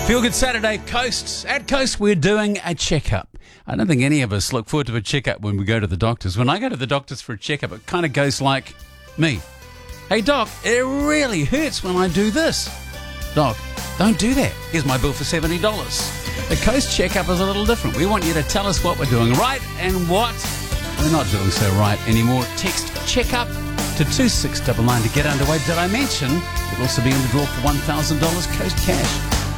Feel Good Saturday, Coast. At Coast, we're doing a checkup. I don't think any of us look forward to a checkup when we go to the doctors. When I go to the doctors for a checkup, it kind of goes like me. Hey, Doc, it really hurts when I do this. Doc, don't do that. Here's my bill for $70. The Coast checkup is a little different. We want you to tell us what we're doing right and what we're not doing so right anymore. Text checkup to 26999 to get underway. Did I mention you'll also be in the draw for $1,000 Coast cash?